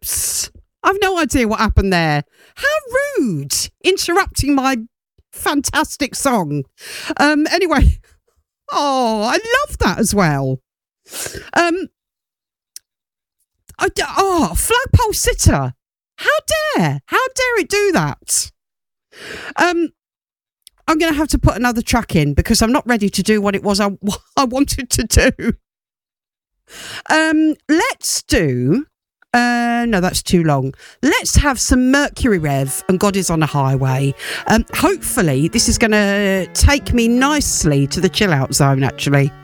Oops. I've no idea what happened there. How rude. Interrupting my fantastic song. Anyway. Oh, I love that as well. Flagpole Sitter. How dare it do that? I'm going to have to put another track in because I'm not ready to do what it was I wanted to do. Let's do... no, that's too long. Let's have some Mercury Rev and God Is on a Highway. Hopefully, this is going to take me nicely to the chill out zone, actually.